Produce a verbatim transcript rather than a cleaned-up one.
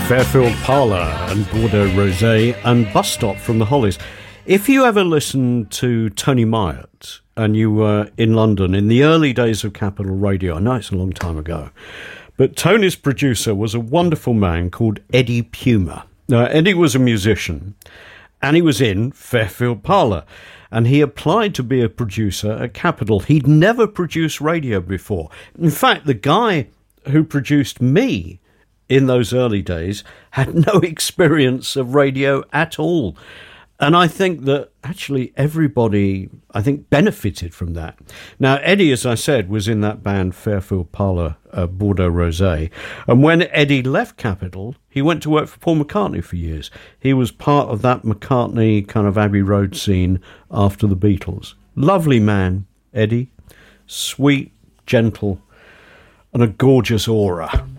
Fairfield Parlour and Bordeaux Rosé and Bus Stop from the Hollies. If you ever listened to Tony Myatt and you were in London in the early days of Capital Radio, I know it's a long time ago, but Tony's producer was a wonderful man called Eddie Puma. Now, Eddie was a musician and he was in Fairfield Parlour and he applied to be a producer at Capital. He'd never produced radio before. In fact, the guy who produced me in those early days had no experience of radio at all. And I think that actually everybody, I think, benefited from that. Now, Eddie, as I said, was in that band Fairfield Parlour, uh, Bordeaux Rosé. And when Eddie left Capital, he went to work for Paul McCartney for years. He was part of that McCartney kind of Abbey Road scene after the Beatles. Lovely man, Eddie. Sweet, gentle, and a gorgeous aura.